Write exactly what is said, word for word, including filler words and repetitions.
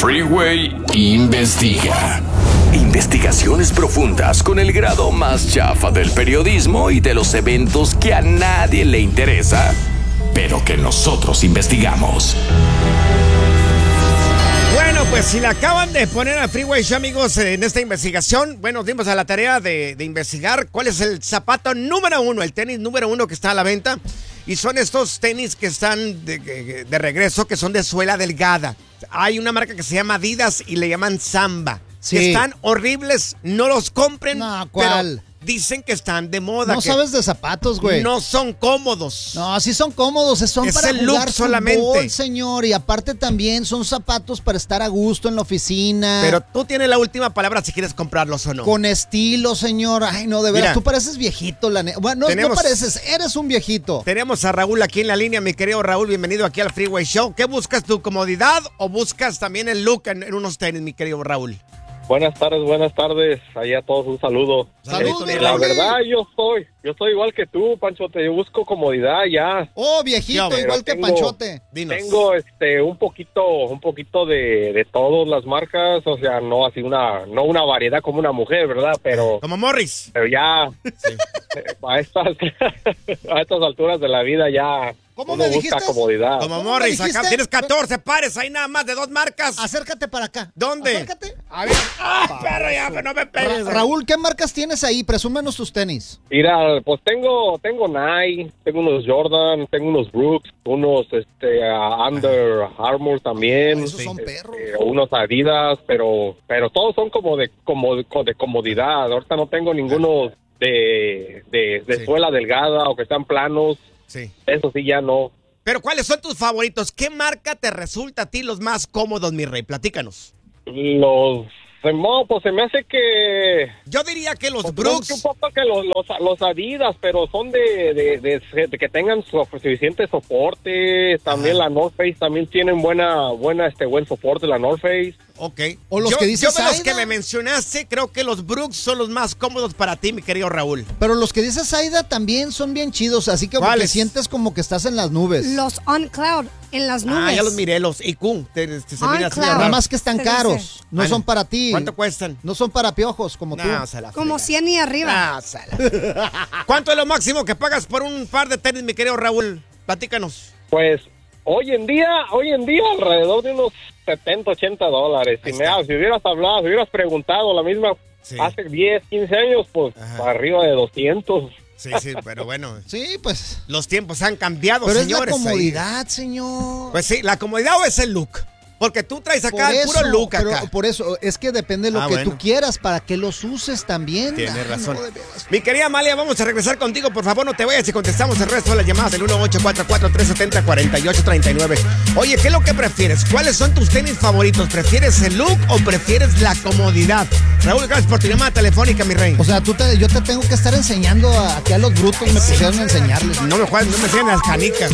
Freeway Investiga. Investigaciones profundas con el grado más chafa del periodismo y de los eventos que a nadie le interesa, pero que nosotros investigamos. Bueno, pues si le acaban de poner a Freeway Show, amigos, en esta investigación, bueno, dimos a la tarea de, de investigar cuál es el zapato número uno, el tenis número uno que está a la venta. Y son estos tenis que están de, de, de regreso, que son de suela delgada. Hay una marca que se llama Adidas y le llaman Samba. Sí. Que están horribles, no los compren. No, ¿cuál? Pero dicen que están de moda. No que sabes de zapatos, güey. No son cómodos. No, sí son cómodos, son Es para el look jugar solamente. fútbol, señor. Y aparte también son zapatos para estar a gusto en la oficina. Pero tú tienes la última palabra si quieres comprarlos o no. Con estilo, señor. Ay, no, de veras, Mira, tú pareces viejito. La ne- bueno, no, tenemos- no pareces, eres un viejito. Tenemos a Raúl aquí en la línea, mi querido Raúl, bienvenido aquí al Freeway Show. ¿Qué buscas, tu comodidad o buscas también el look en, en unos tenis, mi querido Raúl? Buenas tardes, buenas tardes. Allá a todos un saludo. Saludos, Eh, mi La Raúl. verdad, yo soy, yo soy igual que tú, Panchote. Yo busco comodidad ya. Oh, viejito, Yo, igual que tengo- Panchote. Dinos. Tengo este un poquito, un poquito de, de todas las marcas, o sea, no así una, no una variedad como una mujer, ¿verdad? Pero, Como Morris. pero ya eh, a estas, a estas alturas de la vida ya ¿Cómo uno me busca dijiste? comodidad. Como ¿Cómo Morris, me acá dijiste? tienes catorce pares, hay nada más de dos marcas. Acércate para acá. ¿Dónde? Acércate. A ver. ¡Ah, perro, ya, pero no me pegues! Ra- Raúl, ¿qué marcas tienes ahí? Presúmenos tus tenis. Mira, pues tengo, tengo Nike, tengo unos Jordan, tengo unos Brooks, unos este uh, Under Armour también, Esos son este, perros. unos Adidas, pero, pero todos son como de, como de comodidad. Ahorita no tengo ninguno de, de, de Sí. suela delgada o que sean planos. Sí. Eso sí ya no. Pero ¿cuáles son tus favoritos? ¿Qué marca te resulta a ti los más cómodos, mi rey? Platícanos. Los, no, pues se me hace que Yo diría que los Pues, Brooks. un poco que los, los, los Adidas, pero son de, de, de- de que tengan su- suficiente soporte. También Ajá. la North Face también tienen buena, buena, este, buen soporte la North Face. Ok. O los yo, que dices yo de los Aida. que me mencionaste, creo que los Brooks son los más cómodos para ti, mi querido Raúl. Pero los que dices Aida también son bien chidos, así que como que ¿Cuáles? sientes como que estás en las nubes. Los On Cloud en las nubes. Ah, ya los miré, los I Q. Te, te- se On miran así de Cloud. raro. Nada más que están Se dice. caros, no Ah, son para ti. ¿Cuánto cuestan? No son para piojos como tú. No, se la Como frega. cien y arriba. Ah, se la- ¿Cuánto es lo máximo que pagas por un par de tenis, mi querido Raúl? Platícanos. Pues hoy en día, hoy en día alrededor de unos setenta, ochenta dólares. Si, Ahí me, está. si hubieras hablado, si hubieras preguntado la misma Sí. hace diez, quince años, pues Ajá. arriba de doscientos. Sí, sí, pero bueno, Sí, pues. los tiempos han cambiado, Pero señores. es la ahí. comodidad, señor. Pues sí, la comodidad o es el look. Porque tú traes acá por el puro look pero acá. por eso, es que depende de lo Ah, que bueno. tú quieras, para que los uses también. Tienes Ay, razón. no, de veras. Mi querida Amalia, vamos a regresar contigo. Por favor, no te vayas y contestamos el resto de las llamadas del uno ocho cuatro cuatro, tres siete cero, cuatro ocho tres nueve. Oye, ¿qué es lo que prefieres? ¿Cuáles son tus tenis favoritos? ¿Prefieres el look o prefieres la comodidad? Raúl, gracias por tu llamada telefónica, mi rey. O sea, tú te, yo te tengo que estar enseñando a, aquí a los brutos, me pusieron a enseñarles. No me juegues, no me enseñen las canicas.